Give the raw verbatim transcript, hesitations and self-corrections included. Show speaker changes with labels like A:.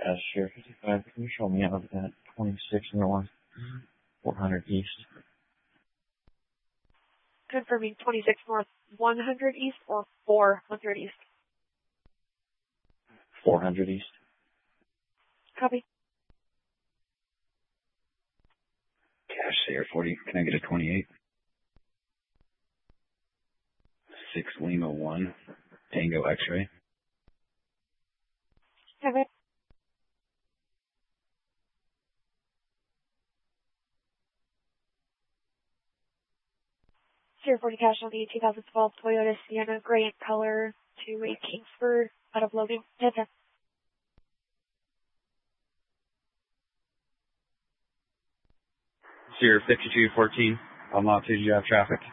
A: Uh, Sheriff fifty-five, can you show me out of that twenty-six north, four hundred east?
B: Confirming twenty-six north, one hundred east or four hundred east?
A: four hundred east.
B: Copy.
C: Cash Sierra forty, can I get a twenty-eight? six Lima one, Tango X-ray.
B: Have it. Sierra forty cash on the two thousand twelve Toyota Sienna gray in color to a Kingsford out of Logan. ten ten.
C: Sierra fifty-two fourteen, I'm not to you have traffic.